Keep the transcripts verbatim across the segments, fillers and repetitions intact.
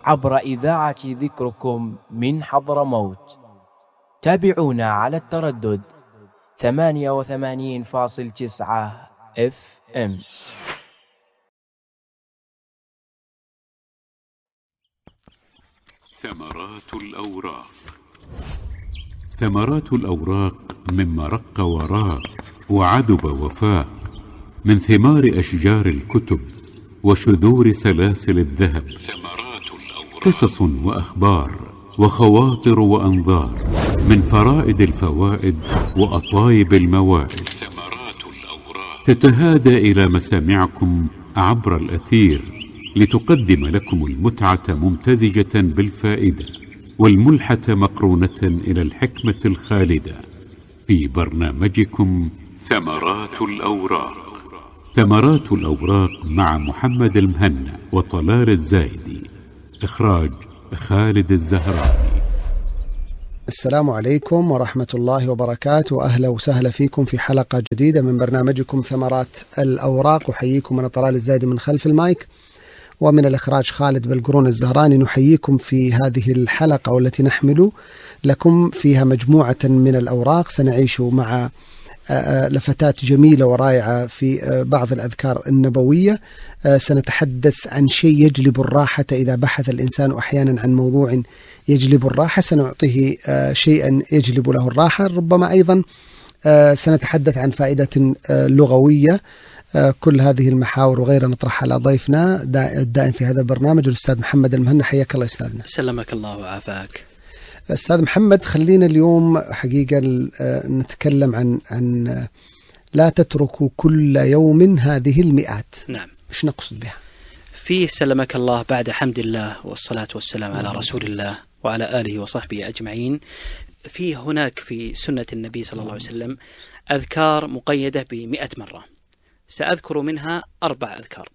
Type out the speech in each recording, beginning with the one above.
عبر إذاعة ذكركم من حضرموت. تابعونا على التردد ثمانية وثمانين فاصل تسعة اف ام. ثمرات الأوراق. ثمرات الأوراق مما رق وراق وعدب وفاق، من ثمار أشجار الكتب وشذور سلاسل الذهب. قصص وأخبار وخواطر وأنظار، من فرائد الفوائد وأطايب الموائد، تتهادى إلى مسامعكم عبر الأثير لتقدم لكم المتعة ممتزجة بالفائدة، والملحة مقرونة إلى الحكمة الخالدة، في برنامجكم ثمرات الأوراق. ثمرات الأوراق مع محمد المهنا وطلال الزايدي. إخراج خالد الزهراني. السلام عليكم ورحمة الله وبركاته، وأهلا وسهلا فيكم في حلقة جديدة من برنامجكم ثمرات الأوراق. أحييكم أنا طلال الزايدي من خلف المايك، ومن الإخراج خالد بالقرون الزهراني. نحييكم في هذه الحلقة والتي نحمل لكم فيها مجموعة من الأوراق سنعيش مع لفتات جميلة ورائعة في بعض الأذكار النبوية. سنتحدث عن شيء يجلب الراحة إذا بحث الإنسان أحيانا عن موضوع يجلب الراحة، سنعطيه شيئا يجلب له الراحة. ربما أيضا سنتحدث عن فائدة لغوية. كل هذه المحاور وغيرها نطرحها على ضيفنا الدائم في هذا البرنامج الأستاذ محمد المهنا. حياك الله أستاذنا. سلمك الله وعافاك. أستاذ محمد، خلينا اليوم حقيقة نتكلم عن عن لا تتركوا كل يوم هذه المئات. نعم. إيش نقصد بها؟ في سلمك الله، بعد حمد الله والصلاة والسلام على رسول الله وعلى آله وصحبه أجمعين، في هناك في سنة النبي صلى الله عليه وسلم أذكار مقيدة بمئة مرة. سأذكر منها أربع أذكار،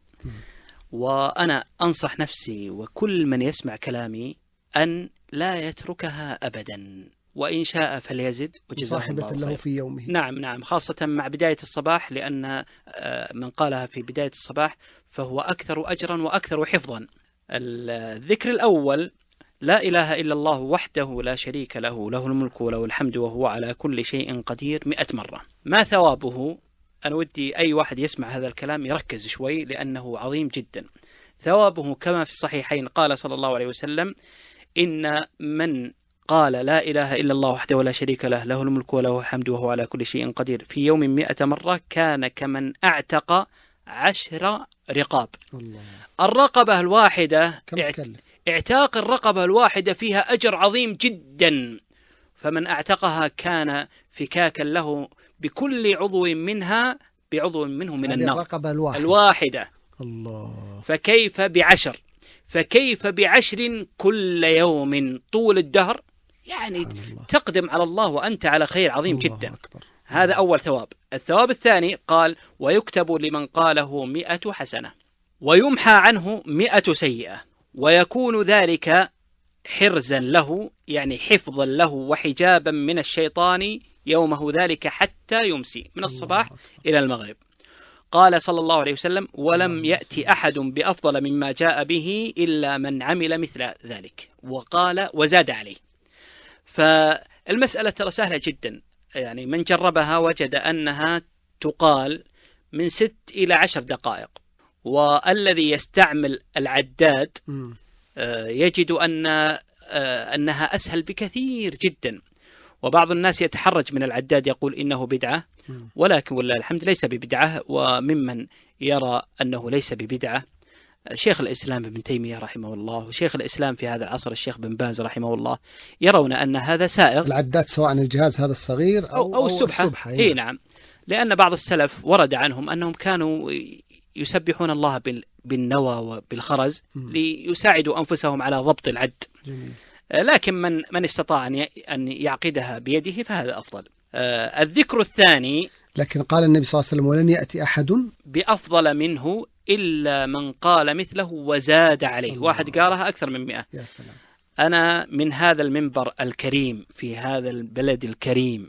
وأنا أنصح نفسي وكل من يسمع كلامي أن لا يتركها أبدا، وإن شاء فليزد وجزاه الله خير. له في يومه. نعم نعم، خاصة مع بداية الصباح، لأن من قالها في بداية الصباح فهو أكثر أجرا وأكثر حفظا. الذكر الأول: لا إله إلا الله وحده لا شريك له، له الملك وله الحمد وهو على كل شيء قدير، مئة مرة. ما ثوابه؟ أنا ودي أي واحد يسمع هذا الكلام يركز شوي، لأنه عظيم جدا. ثوابه كما في الصحيحين، قال صلى الله عليه وسلم: إن من قال لا إله إلا الله وحده لا شريك له، له الملك وله الحمد وهو على كل شيء قدير، في يوم مئة مرة، كان كمن أعتق عشر رقاب. الله. الرقبة الواحدة، اعتاق الرقبة الواحدة فيها أجر عظيم جدا، فمن أعتقها كان فكاكا له بكل عضو منها بعضو منه من النار. الرقبة الواحدة. الواحدة. الله. فكيف بعشر؟ فكيف بعشر كل يوم طول الدهر؟ يعني تقدم على الله وأنت على خير عظيم جدا. أكبر. هذا أول ثواب. الثواب الثاني قال: ويكتب لمن قاله مئة حسنة ويمحى عنه مئة سيئة، ويكون ذلك حرزا له، يعني حفظا له وحجابا من الشيطان يومه ذلك حتى يمسي، من الصباح إلى المغرب. قال صلى الله عليه وسلم: ولم يأتي أحد بأفضل مما جاء به إلا من عمل مثل ذلك. وقال وزاد عليه. فالمسألة ترى سهلة جدا، يعني من جربها وجد أنها تقال من ست إلى عشر دقائق، والذي يستعمل العداد يجد أن أنها أسهل بكثير جدا. وبعض الناس يتحرج من العداد، يقول إنه بدعة، ولكن والله الحمد ليس ببدعة. وممن يرى أنه ليس ببدعة شيخ الإسلام ابن تيمية رحمه الله، وشيخ الإسلام في هذا العصر الشيخ بن باز رحمه الله، يرون أن هذا سائغ. العداد سواء الجهاز هذا الصغير أو, أو, أو السبحة, السبحة. إيه نعم، لأن بعض السلف ورد عنهم أنهم كانوا يسبحون الله بالنوى وبالخرز ليساعدوا أنفسهم على ضبط العد. جميل. لكن من من استطاع أن يعقدها بيده فهذا أفضل. آه الذكر الثاني: لكن قال النبي صلى الله عليه وسلم: ولن يأتي أحد بأفضل منه إلا من قال مثله وزاد عليه. الله. واحد قالها أكثر من مئة. يا سلام. أنا من هذا المنبر الكريم في هذا البلد الكريم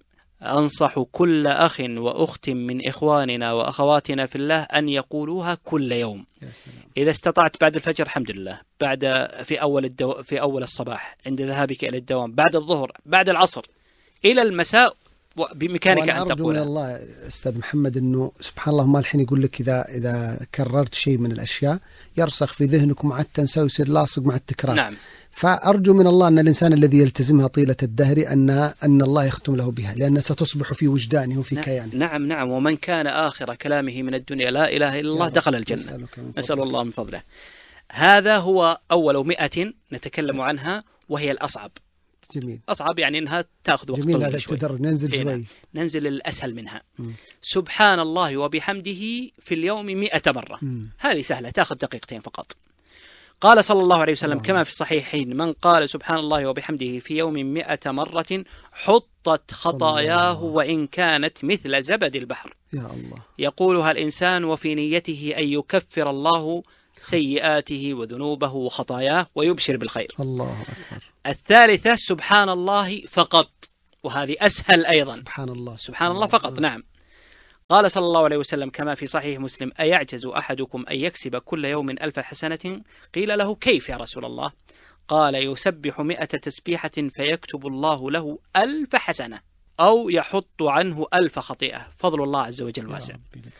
أنصح كل أخ وأخت من إخواننا وأخواتنا في الله أن يقولوها كل يوم. إذا استطعت بعد الفجر الحمد لله، بعد في أول الدو في أول الصباح، عند ذهابك إلى الدوام، بعد الظهر، بعد العصر، إلى المساء، بإمكانك أن تقولها. أرجو من الله أستاذ محمد أنه سبحان الله ما الحين يقول لك إذا إذا كررت شيء من الأشياء يرسخ في ذهنك مع التنسى ويصير لاصق مع التكرار. نعم. فأرجو من الله أن الإنسان الذي يلتزمها طيلة الدهر أن أن الله يختم له بها، لأنها ستصبح في وجدانه وفي كيانه. نعم نعم. ومن كان آخر كلامه من الدنيا لا إله إلا الله دخل الجنة. نسأل الله من فضله. هذا هو أول مئة نتكلم عنها، وهي الأصعب. جميل. أصعب يعني أنها تأخذ وقت طويل. جميل شوي. ننزل شوي. ننزل الأسهل منها. م. سبحان الله وبحمده في اليوم مئة مرة. م. هذه سهلة، تأخذ دقيقتين فقط. قال صلى الله عليه وسلم كما في الصحيحين: من قال سبحان الله وبحمده في يوم مئة مرة حطت خطاياه وإن كانت مثل زبد البحر. يا الله. يقولها الإنسان وفي نيته أن يكفر الله سيئاته وذنوبه وخطاياه ويبشر بالخير. الله أكبر. الثالثة سبحان الله فقط، وهذه أسهل أيضا. سبحان الله. سبحان الله فقط. نعم. قال صلى الله عليه وسلم كما في صحيح مسلم: أيعجز أحدكم أن يكسب كل يوم ألف حسنة؟ قيل له: كيف يا رسول الله؟ قال: يسبح مئة تسبيحة فيكتب الله له ألف حسنة، أو يحط عنه ألف خطيئة. فضل الله عز وجل واسع.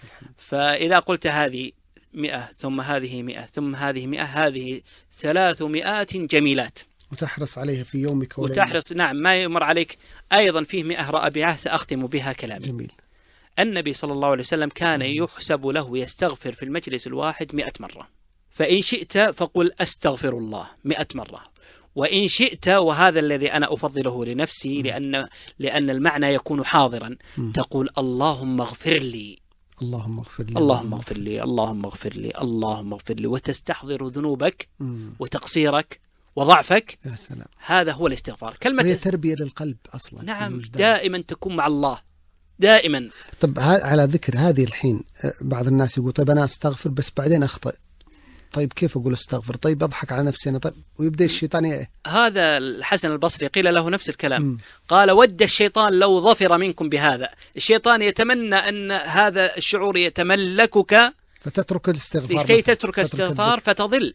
فإذا قلت هذه مئة ثم هذه مئة ثم هذه مئة، هذه ثلاثمائات جميلات، وتحرص عليها في يومك وليلة. وتحرص. نعم. ما يمر عليك أيضا فيه مئة رابعة سأختم بها كلامي. جميل. النبي صلى الله عليه وسلم كان يحسب له يستغفر في المجلس الواحد مئة مرة. فإن شئت فقل أستغفر الله مئة مرة، وإن شئت، وهذا الذي أنا أفضله لنفسي لأن لأن المعنى يكون حاضرا، تقول اللهم اغفر لي، اللهم اغفر لي، اللهم اغفر لي، اللهم اغفر لي، اللهم اغفر لي، وتستحضر ذنوبك وتقصيرك وضعفك. يا سلام. هذا هو الاستغفار. كلمة هي تربية للقلب أصلا. نعم. دائما تكون مع الله دائما. طب على ذكر هذه الحين بعض الناس يقول طيب أنا أستغفر بس بعدين أخطئ، طيب كيف أقول أستغفر؟ طيب أضحك على نفسي أنا، طيب ويبدأ الشيطان ي... هذا الحسن البصري قيل له نفس الكلام. م. قال: ود الشيطان لو ظفر منكم بهذا. الشيطان يتمنى أن هذا الشعور يتملكك فتترك الاستغفار، لكي تترك الاستغفار فتضل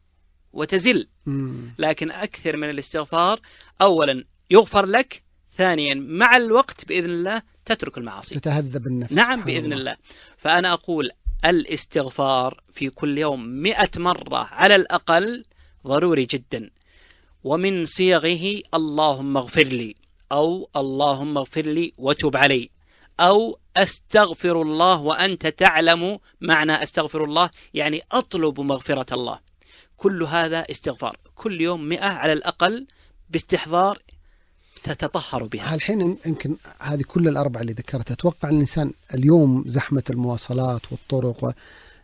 وتزل. م. لكن أكثر من الاستغفار. أولا يغفر لك، ثانيا مع الوقت بإذن الله تترك المعاصي، تتهذب النفس. نعم بإذن الله. الله. فأنا أقول الاستغفار في كل يوم مئة مرة على الأقل ضروري جدا. ومن صيغه اللهم اغفر لي، أو اللهم اغفر لي وتب علي، أو أستغفر الله وأنت تعلم معنى أستغفر الله، يعني أطلب مغفرة الله. كل هذا استغفار. كل يوم مئة على الأقل باستحضار تتطهر بها. الحين يمكن هذه كل الأربعة اللي ذكرتها. أتوقع الإنسان اليوم زحمة المواصلات والطرق، و...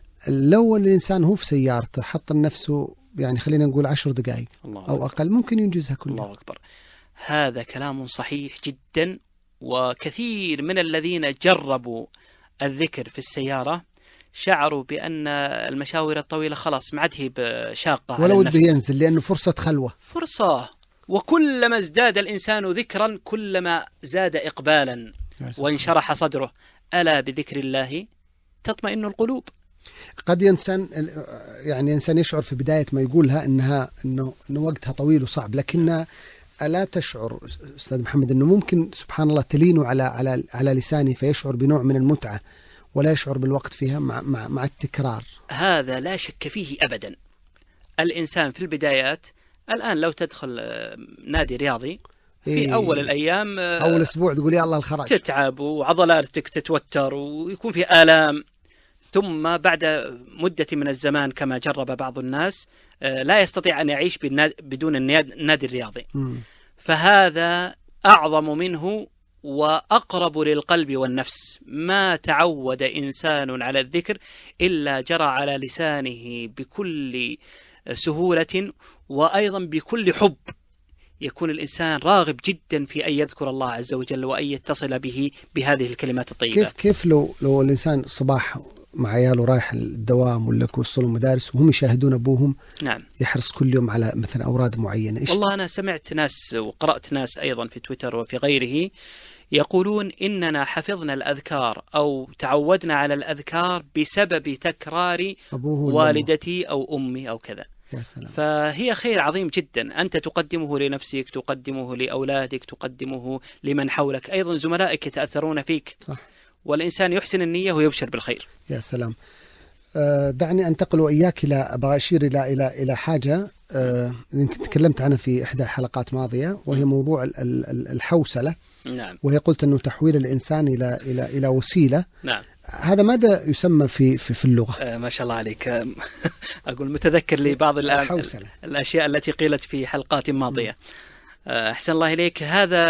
لو الإنسان هو في سيارته حط لنفسه يعني خلينا نقول عشر دقائق أو أقل ممكن ينجزها كلها. الله أكبر. هذا كلام صحيح جدا. وكثير من الذين جربوا الذكر في السيارة شعروا بأن المشاوير الطويلة خلاص ما عاد هي بشاقة على النفس، ولو بينزل لأنه فرصة خلوة، فرصة. وكلما ازداد الإنسان ذكرا كلما زاد إقبالا وانشرح صدره. ألا بذكر الله تطمئن القلوب. قد إنسان يعني إنسان يشعر في بداية ما يقولها إنها إنه إنه وقتها طويل وصعب، لكن ألا تشعر أستاذ محمد إنه ممكن سبحان الله تلينه على على على لسانه فيشعر بنوع من المتعة ولا يشعر بالوقت فيها مع مع مع التكرار؟ هذا لا شك فيه أبدا. الإنسان في البدايات الآن لو تدخل نادي رياضي في إيه أول الأيام أول أسبوع تقول يا الله الخراج، تتعب وعضلاتك تتوتر ويكون في آلام، ثم بعد مدة من الزمان كما جرب بعض الناس لا يستطيع أن يعيش بدون النادي الرياضي. م. فهذا أعظم منه وأقرب للقلب والنفس. ما تعود إنسان على الذكر إلا جرى على لسانه بكل سهولة وأيضا بكل حب. يكون الإنسان راغب جدا في أن يذكر الله عز وجل وأن يتصل به بهذه الكلمات الطيبة. كيف كيف لو لو الإنسان صباح مع عياله رايح الدوام ولا يوصلوا مدارس وهم يشاهدون أبوهم نعم يحرص كل يوم على مثلا أوراد معينة. إيش؟ والله أنا سمعت ناس وقرأت ناس أيضا في تويتر وفي غيره يقولون إننا حفظنا الأذكار أو تعودنا على الأذكار بسبب تكرار والدتي أو أمي أو كذا. يا سلام. فهي خير عظيم جدا، أنت تقدمه لنفسك، تقدمه لأولادك، تقدمه لمن حولك، أيضا زملائك يتأثرون فيك. صح. والإنسان يحسن النية ويبشر بالخير. يا سلام. أه دعني أنتقل وإياك إلى أبغى أشير إلى إلى إلى حاجة أه يمكن تكلمت عنها في إحدى الحلقات ماضية، وهي موضوع الحوسلة. نعم. وهي قلت أنه تحويل الإنسان إلى إلى إلى وسيلة. نعم. هذا ماذا يسمى في في, في اللغة؟ آه ما شاء الله عليك. أقول متذكر لي بعض الحوسلة. الأشياء التي قيلت في حلقات ماضية. آه أحسن الله إليك. هذا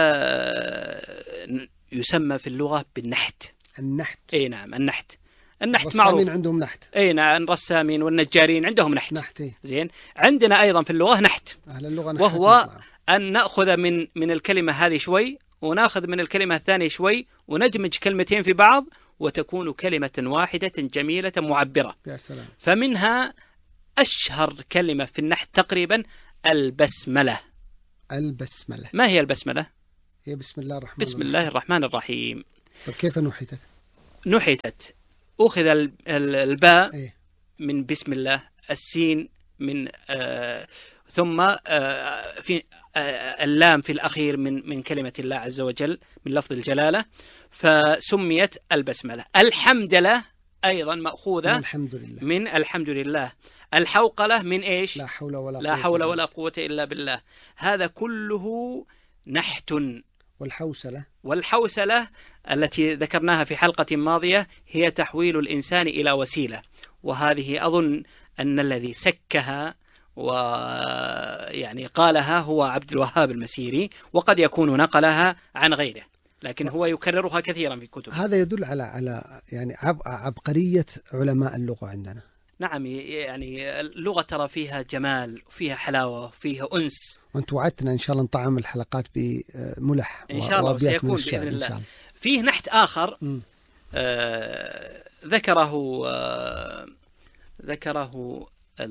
يسمى في اللغة بالنحت. النحت. اي نعم النحت. النحت معروف. الرسامين عندهم نحت. اي نعم الرسامين والنجارين عندهم نحت. نحت. زين. عندنا ايضا في اللغة نحت. أهل اللغة نحت. وهو نطلع. ان ناخذ من من الكلمة هذه شوي وناخذ من الكلمة الثانية شوي وندمج كلمتين في بعض وتكون كلمة واحدة جميلة معبرة. يا سلام. فمنها اشهر كلمة في النحت تقريبا البسملة. البسملة. ما هي البسملة؟ هي بسم الله الرحمن بسم الرحيم. الله الرحمن الرحيم. طيب كيف نحتت؟ نحتت أخذ الباء إيه؟ من بسم الله، السين من آه ثم آه في آه اللام في الأخير من من كلمة الله عز وجل من لفظ الجلالة، فسميت البسملة. الحمد لله أيضا مأخوذة الحمد لله. من الحمد لله. الحوقلة من إيش؟ لا حول ولا لا حول ولا قوة إلا بالله. هذا كله نحت. والحوسلة. والحوسلة التي ذكرناها في حلقة ماضية هي تحويل الإنسان إلى وسيلة، وهذه أظن أن الذي سكها ويعني قالها هو عبد الوهاب المسيري، وقد يكون نقلها عن غيره، لكن هو يكررها كثيرا في كتبه. هذا يدل على على يعني عبقرية علماء اللغة عندنا. نعم، يعني اللغة ترى فيها جمال وفيها حلاوة وفيها أنس. وأنت وعدتنا إن شاء الله نطعم الحلقات بملح إن شاء الله سيكون بإذن الله. الله. فيه نحت آخر آه ذكره آه ذكره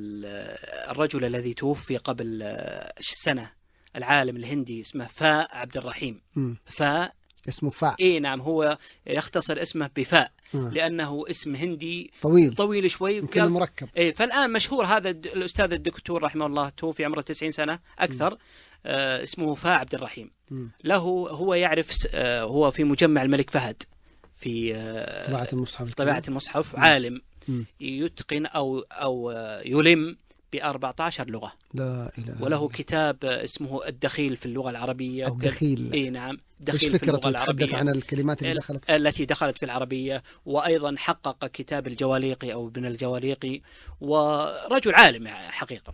الرجل الذي توفي قبل سنة، العالم الهندي اسمه فاء عبد الرحيم. م. فاء اسمه فاء. إيه نعم، هو يختصر اسمه بفاء م. لأنه اسم هندي طويل طويل شوي يمكن مركب. إيه فالآن مشهور هذا الأستاذ الدكتور رحمه الله، توفي عمره تسعين سنة أكثر. آه اسمه فاء عبد الرحيم. م. له هو يعرف آه هو في مجمع الملك فهد في آه طباعة المصحف. طباعة المصحف. م. عالم م. يتقن أو أو يلم بأربعة عشر لغة. لا إله. وله كتاب اسمه الدخيل في اللغة العربية. الدخيل. إيه نعم، دخيل في اللغة العربية عن الكلمات اللي دخلت التي دخلت في العربية. وأيضا حقق كتاب الجواليقي أو ابن الجواليقي، ورجل عالم حقيقة.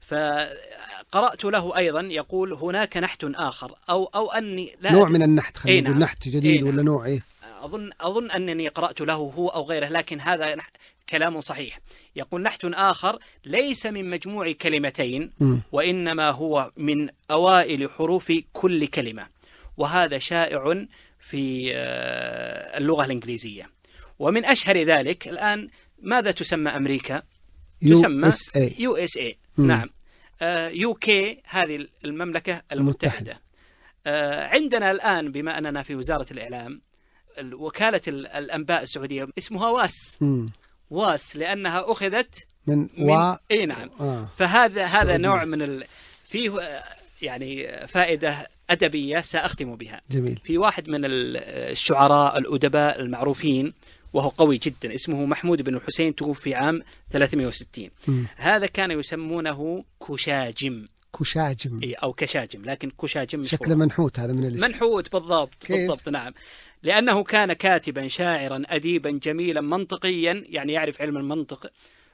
فقرأت له أيضا يقول هناك نحت آخر أو أو أني لا نوع من النحت، خلينا نقول نعم. نحت جديد ولا نوع إيه؟ أظن أظن أنني قرأت له هو أو غيره، لكن هذا كلام صحيح. يقول نحت آخر ليس من مجموع كلمتين م. وإنما هو من أوائل حروف كل كلمة، وهذا شائع في اللغة الإنجليزية. ومن أشهر ذلك الآن ماذا تسمى أمريكا؟ تسمى يو إس إيه. نعم. يو كي هذه المملكة المتحدة. المتحدة. عندنا الآن بما أننا في وزارة الإعلام وكالة الأنباء السعودية اسمها واس. م. واس لأنها أخذت من, من و... إيه نعم. آه. فهذا هذا نوع من ال... فيه يعني فائدة أدبية سأختم بها. جميل. في واحد من الشعراء الأدباء المعروفين وهو قوي جدا اسمه محمود بن الحسين، توفي عام ثلاثمائة وستين. م. هذا كان يسمونه كشاجم. كشاجم إيه أو كشاجم، لكن كشاجم شكله منحوت. هذا من الاسم. منحوت بالضبط. كيف؟ بالضبط نعم، لأنه كان كاتبا شاعرا أديبا جميلا منطقيا، يعني يعرف علم المنطق،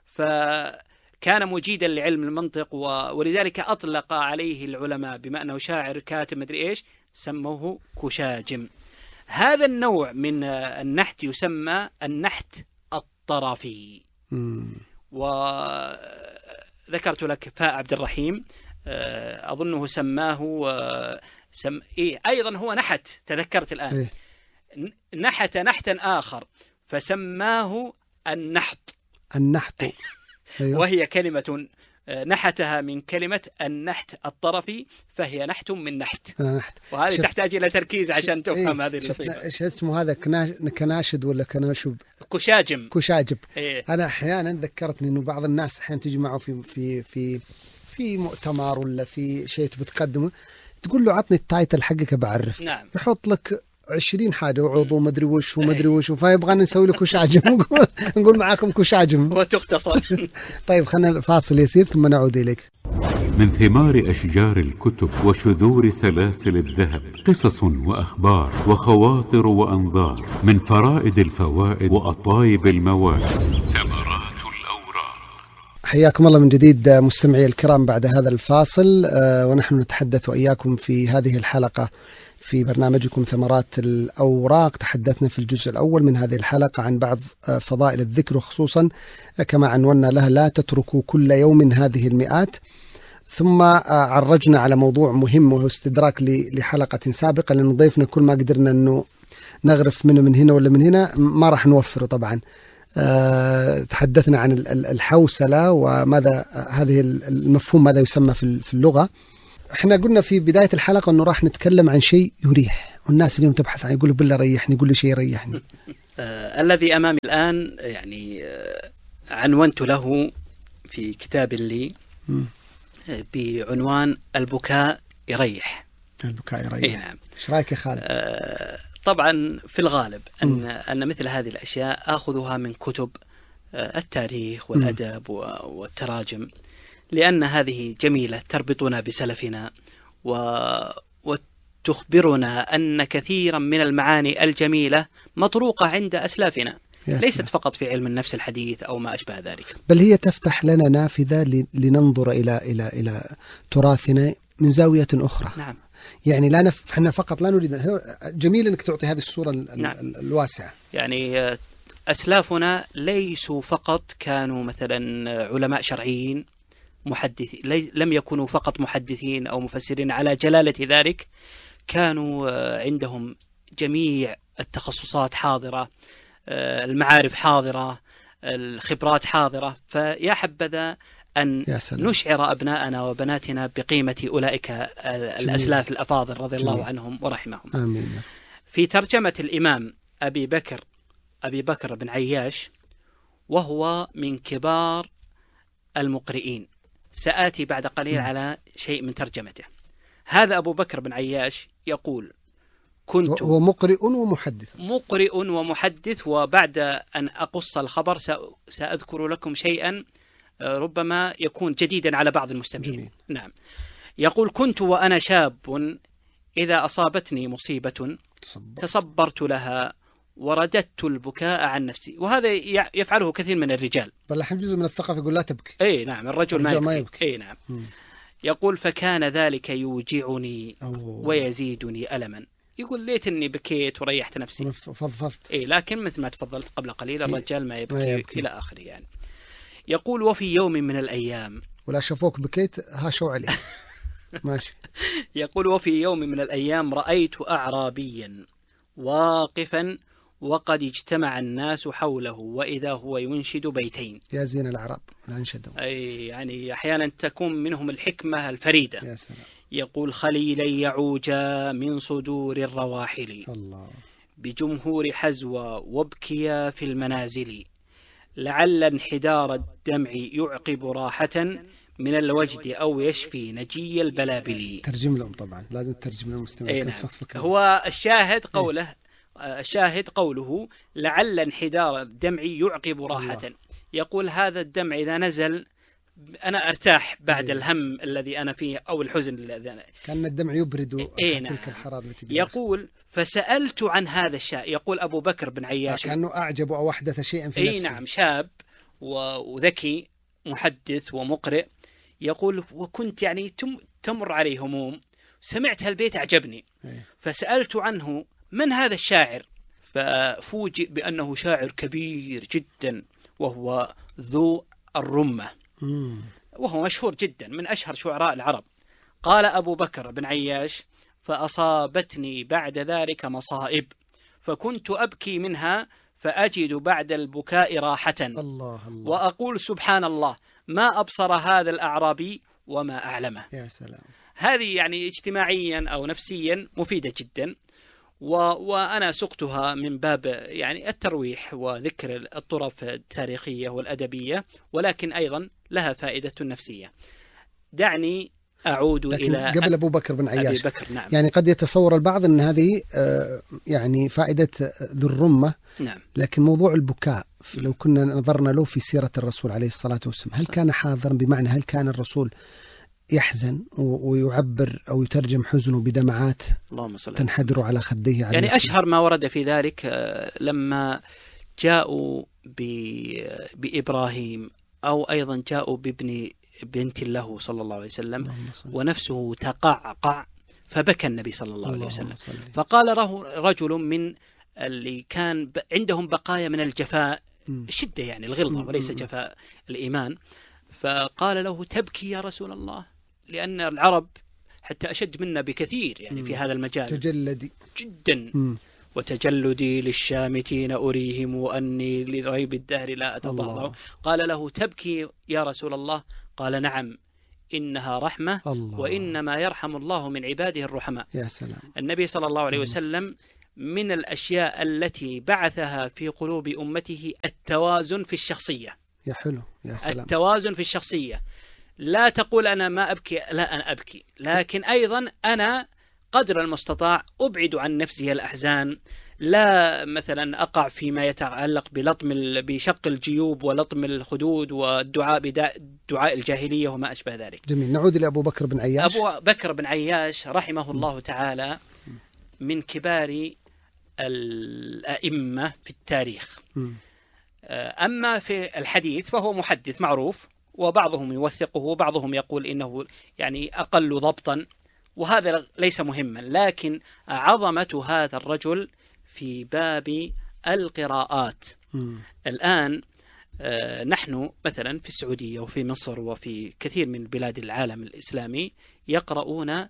فكان مجيدا لعلم المنطق، ولذلك أطلق عليه العلماء بما أنه شاعر كاتب مدري إيش سموه كشاجم. هذا النوع من النحت يسمى النحت الطرفي. وذكرت لك فاء عبد الرحيم أظنه سماه سم... إيه أيضا هو نحت، تذكرت الآن. إيه؟ نحت نحتا آخر فسماه النحط. النحط. أيوه. وهي كلمة نحتها من كلمة النحت الطرفي، فهي نحت من نحت. نحت. وهذه شف... تحتاج إلى تركيز عشان تفهم إيه؟ هذه الصيغة. ايش اسمه هذا؟ كناش... كناشد ولا كناشب؟ كشاجم. كشاجب. إيه؟ أنا أحيانا ذكرتني إنه بعض الناس أحيانا تجي معه في في في في مؤتمر ولا في شيء تبي تقدمه، تقول له عطني التايتل حقك بعرف. نعم. يحط لك عشرين حاجة وعضو مدري وش ومدري وش، فيبغى نسوي له كشاجم. نقول معاكم كشاجم وتختصر. طيب خلنا فاصل يسير ثم نعود إليك. من ثمار أشجار الكتب وشذور سلاسل الذهب قصص وأخبار وخواطر وأنظار، من فرائد الفوائد وأطايب المواد ثمرات الأوراق. حياكم الله من جديد مستمعي الكرام بعد هذا الفاصل، ونحن نتحدث وإياكم في هذه الحلقة في برنامجكم ثمرات الأوراق. تحدثنا في الجزء الأول من هذه الحلقة عن بعض فضائل الذكر، وخصوصا كما عنونا لها لا تتركوا كل يوم هذه المئات. ثم عرجنا على موضوع مهم وهو استدراك لحلقة سابقة، لأن ضيفنا كل ما قدرنا أنه نغرف منه من هنا ولا من هنا ما راح نوفره طبعا. أه تحدثنا عن الحوسلة وماذا هذه المفهوم ماذا يسمى في اللغة. احنا قلنا في بداية الحلقة أنه راح نتكلم عن شيء يريح، والناس اليوم تبحث عن يقولوا بالله ريحني، يقول لي شيء يريحني. آه الذي أمامي الآن يعني آه عنونت له في كتاب لي م. بعنوان البكاء يريح. البكاء يريح. إيه نعم. ايش رايك يا خالد؟ آه طبعا في الغالب أن أن مثل هذه الأشياء آخذها من كتب آه التاريخ والأدب م. والتراجم، لأن هذه جميلة تربطنا بسلفنا و... وتخبرنا أن كثيرا من المعاني الجميلة مطروقة عند أسلافنا، ليست فقط في علم النفس الحديث أو ما أشبه ذلك، بل هي تفتح لنا نافذة لننظر إلى إلى إلى تراثنا من زاوية أخرى. نعم. يعني لا نف... احنا فقط لا نريد. جميل أنك تعطي هذه الصورة ال... نعم. الواسعة. يعني أسلافنا ليسوا فقط كانوا مثلا علماء شرعيين محدثين، لم يكونوا فقط محدثين أو مفسرين على جلالة ذلك، كانوا عندهم جميع التخصصات حاضرة، المعارف حاضرة، الخبرات حاضرة. فيا حبذا أن نشعر أبناءنا وبناتنا بقيمة أولئك الأسلاف الأفاضل رضي الله جميل. عنهم ورحمهم. آمين. في ترجمة الإمام أبي بكر أبي بكر بن عياش، وهو من كبار المقرئين، سآتي بعد قليل على شيء من ترجمته. هذا أبو بكر بن عياش يقول: كنت هو مقرئ ومحدث مقرئ ومحدث، وبعد أن أقص الخبر سأذكر لكم شيئا ربما يكون جديدا على بعض المستمعين. جميل. نعم. يقول: كنت وأنا شاب إذا أصابتني مصيبة تصبرت لها ورددت البكاء عن نفسي. وهذا يفعله كثير من الرجال، بل الحين جزء من الثقافة يقول لا تبكي. اي نعم، الرجل ما يبكي, ما يبكي. اي نعم. م. يقول: فكان ذلك يوجعني أوه. ويزيدني ألما. يقول: ليت اني بكيت وريحت نفسي. فضفضت. اي لكن مثل ما تفضلت قبل قليل، الرجال ما يبكي, ما يبكي. الى اخره يعني. يقول: وفي يوم من الايام، ولا شافوك بكيت هاشوا علي. ماشي. يقول: وفي يوم من الايام رأيت أعرابيا واقفا وقد اجتمع الناس حوله وإذا هو ينشد بيتين. يا زين العرب لا انشدوا. أي يعني أحيانا تكون منهم الحكمة الفريدة. يا سلام. يقول: خليلي يعوجا من صدور الرواحل، الله، بجمهور حزوى وابكيا في المنازل، لعل انحدار الدمع يعقب راحة من الوجد أو يشفي نجي البلابل. ترجم لهم طبعا، لازم ترجم لهم مستمعين. نعم. هو الشاهد قوله إيه؟ الشاهد قوله لعل انحدار الدمع يعقب راحة. الله. يقول: هذا الدمع إذا نزل أنا أرتاح بعد إيه؟ الهم الذي أنا فيه أو الحزن الذي أنا كان الدمع يبرد إيه؟ تلك نعم. الحرارة التي يقول: فسألت عن هذا الشاب. يقول أبو بكر بن عياش كأنه أعجب أو أحدث شيئا في إيه نفسه. نعم، شاب وذكي محدث ومقرئ. يقول: وكنت يعني تمر علي هموم، سمعت هالبيت أعجبني. إيه؟ فسألت عنه من هذا الشاعر، ففوجئ بأنه شاعر كبير جدا وهو ذو الرمة، مم. وهو مشهور جدا من أشهر شعراء العرب. قال أبو بكر بن عياش: فأصابتني بعد ذلك مصائب فكنت أبكي منها فأجد بعد البكاء راحة. الله الله. وأقول سبحان الله ما أبصر هذا الأعرابي وما أعلمه. يا سلام. هذه يعني اجتماعيا أو نفسيا مفيدة جدا، و... وأنا سقتها من باب يعني الترويح وذكر الطرف التاريخية والأدبية، ولكن أيضا لها فائدة نفسية. دعني أعود إلى قبل أبو بكر بن عياش. أبي بكر نعم. يعني قد يتصور البعض أن هذه يعني فائدة ذو الرمة. نعم. لكن موضوع البكاء لو كنا نظرنا له في سيرة الرسول عليه الصلاة والسلام، هل كان حاضرا؟ بمعنى هل كان الرسول يحزن ويعبر أو يترجم حزنه بدمعات تنحدر على خديه عليه؟ يعني أشهر ما ورد في ذلك لما جاءوا بإبراهيم أو أيضا جاءوا بابن بنت له صلى الله عليه وسلم ونفسه تقعقع فبكى النبي صلى الله عليه وسلم. فقال له رجل من اللي كان عندهم بقايا من الجفاء شدة، يعني الغلظة وليس جفاء الإيمان، فقال له تبكي يا رسول الله؟ لأن العرب حتى أشد منا بكثير يعني في هذا المجال، تجلدي جدا. وتجلدي للشامتين أريهم أني لريب الدهر لا أتضاضع. قال له تبكي يا رسول الله؟ قال نعم إنها رحمة الله. وإنما يرحم الله من عباده الرحماء. يا سلام. النبي صلى الله عليه وسلم من الأشياء التي بعثها في قلوب أمته التوازن في الشخصية. يا حلو يا سلام. التوازن في الشخصية، لا تقول أنا ما أبكي، لا أنا أبكي، لكن أيضا أنا قدر المستطاع أبعد عن نفسي الأحزان، لا مثلا أقع فيما يتعلق بلطم بشق الجيوب ولطم الخدود والدعاء بدعاء الجاهلية وما أشبه ذلك. جميل. نعود إلى أبو بكر بن عياش. أبو بكر بن عياش رحمه الله تعالى من كبار الأئمة في التاريخ. أما في الحديث فهو محدث معروف، وبعضهم يوثقه وبعضهم يقول إنه يعني أقل ضبطا، وهذا ليس مهما، لكن عظمة هذا الرجل في باب القراءات. م. الآن آه نحن مثلا في السعودية وفي مصر وفي كثير من بلاد العالم الإسلامي يقرؤون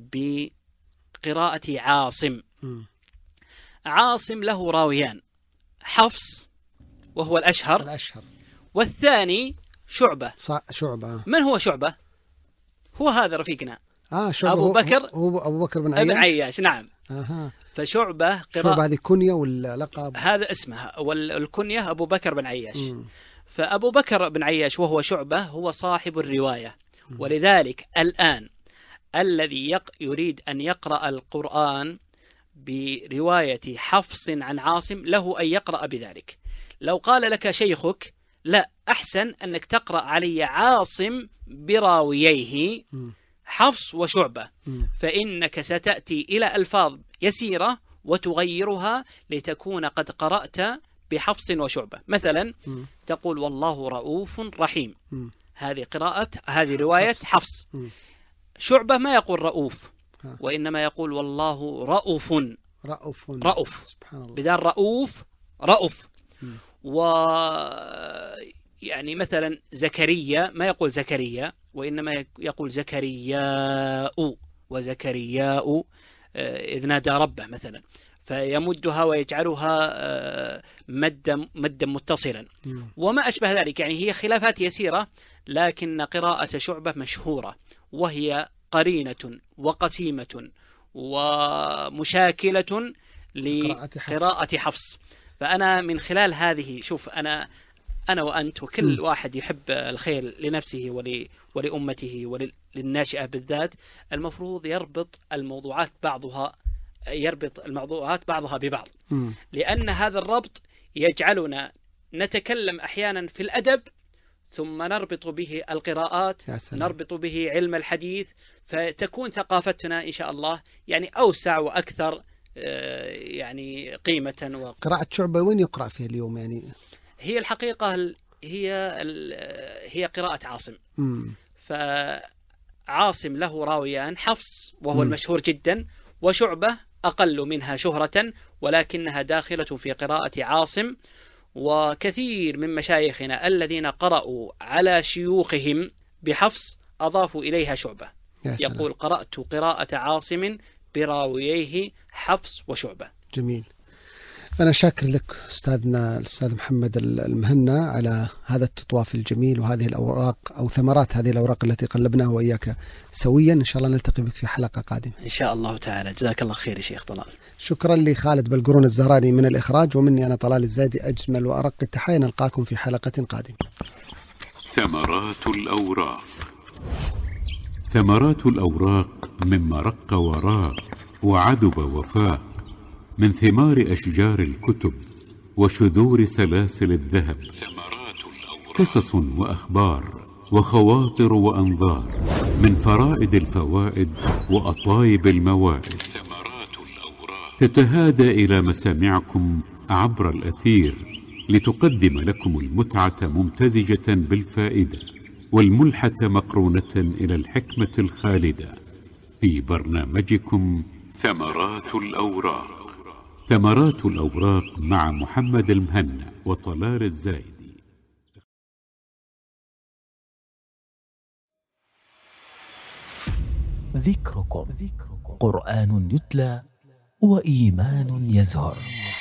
بقراءة عاصم. م. عاصم له راويان، حفص وهو الأشهر, الأشهر. والثاني شعبة. شعبة. من هو شعبة؟ هو هذا رفيقنا آه شعبة. أبو بكر هو أبو بكر بن عياش. بن عياش نعم. آه. فشعبة قراءة. شعبة هذه كنية ولا لقب؟ هذا اسمه، والكنية أبو بكر بن عياش. م. فأبو بكر بن عياش وهو شعبة هو صاحب الرواية. م. ولذلك الآن الذي يق... يريد أن يقرأ القرآن برواية حفص عن عاصم له أن يقرأ بذلك. لو قال لك شيخك لا أحسن أنك تقرأ علي عاصم براوييه حفص وشعبة، فإنك ستأتي إلى ألفاظ يسيرة وتغيرها لتكون قد قرأت بحفص وشعبة. مثلا تقول والله رؤوف رحيم، هذه قراءة هذه رواية حفص. شعبة ما يقول رؤوف، وإنما يقول والله رؤوف رؤوف رؤوف بدال رؤوف رؤوف. و يعني مثلا زكريا ما يقول زكريا، وإنما يقول زكرياء وزكرياء إذ نادى ربه مثلا، فيمدها ويجعلها مدا مدا متصلا وما أشبه ذلك. يعني هي خلافات يسيرة، لكن قراءة شعبة مشهورة، وهي قرينة وقسيمة ومشاكلة لقراءة حفص. فأنا من خلال هذه شوف أنا أنا وأنت وكل م. واحد يحب الخير لنفسه ول... ولأمته وللناشئة بالذات، المفروض يربط الموضوعات بعضها يربط الموضوعات بعضها ببعض، م. لأن هذا الربط يجعلنا نتكلم أحيانا في الأدب ثم نربط به القراءات، نربط به علم الحديث، فتكون ثقافتنا إن شاء الله يعني أوسع وأكثر يعني قيمة. و... قراءة شعبة وين يقرأ فيها اليوم؟ يعني هي الحقيقة هي هي قراءة عاصم. م. فعاصم له راويان، حفص وهو م. المشهور جدا، وشعبة أقل منها شهرة ولكنها داخلة في قراءة عاصم. وكثير من مشايخنا الذين قرأوا على شيوخهم بحفص أضافوا إليها شعبة، يقول قرأت قراءة عاصم براوييه حفص وشعبة. جميل. أنا شاكر لك أستاذنا الأستاذ محمد المهنا على هذا التطواف الجميل وهذه الأوراق أو ثمرات هذه الأوراق التي قلبناها وإياك سويا. إن شاء الله نلتقي بك في حلقة قادمة إن شاء الله تعالى. جزاك الله خير يا شيخ طلال. شكرا لخالد بلقرون الزهراني من الإخراج، ومني أنا طلال الزايدي أجمل وأرق التحايا. نلقاكم في حلقة قادمة. ثمرات الأوراق. ثمرات الأوراق مما رق وراق وعدب وفاق، من ثمار أشجار الكتب وشذور سلاسل الذهب. قصص وأخبار وخواطر وأنظار، من فرائد الفوائد وأطايب الموائد، تتهادى إلى مسامعكم عبر الأثير لتقدم لكم المتعة ممتزجة بالفائدة، والملحة مقرونة إلى الحكمة الخالدة، في برنامجكم ثمرات الأوراق. ثمرات الأوراق مع محمد المهنا وطلال الزايدي. ذكركم قرآن يتلى وإيمان يزهر.